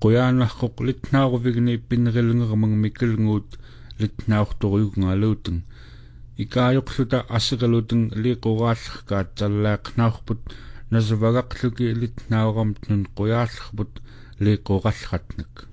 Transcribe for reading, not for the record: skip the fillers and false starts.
qoyaanarqoq litnaaruvigni ippinerilungeramang mikkelnguut litnaartoriugngaluuteng ikaajoqluta asseqaluteng liiquraallерkaat tallaaqnaarput nasavagaqluki litnaaramtnun qoyaallerput liiqurallratnak